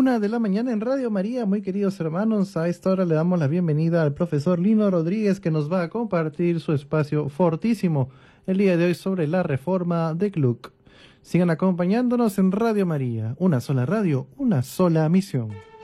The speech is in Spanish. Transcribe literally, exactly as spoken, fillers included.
Una de la mañana en Radio María, muy queridos hermanos. A esta hora le damos la bienvenida al profesor Lino Rodríguez, que nos va a compartir su espacio fortísimo el día de hoy sobre la reforma de Gluck. Sigan acompañándonos en Radio María, una sola radio, una sola misión.